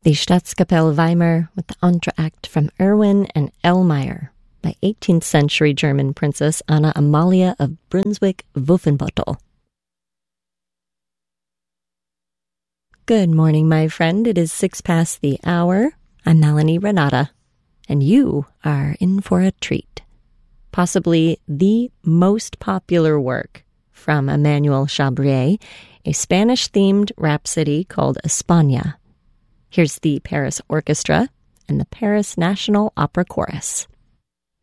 the Staatskapelle Weimar with the entr'acte from Erwin and Ellmeyer by 18th century German Princess Anna Amalia of Brunswick-Wolfenbüttel. Good morning, my friend. It is 6 past the hour. I'm Melanie Renata, and you are in for a treat. Possibly the most popular work from Emmanuel Chabrier, a Spanish-themed rhapsody called España. Here's the Paris Orchestra and the Paris National Opera Chorus.